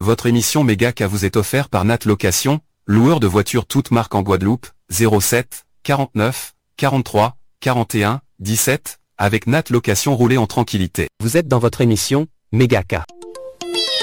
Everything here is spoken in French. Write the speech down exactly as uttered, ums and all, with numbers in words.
Votre émission Mégacas vous est offerte par Nat Location, loueur de voitures toutes marques en Guadeloupe, zéro sept, quarante-neuf, quarante-trois, quarante et un, dix-sept, avec Nat Location roulez en tranquillité. Vous êtes dans votre émission Mégacas.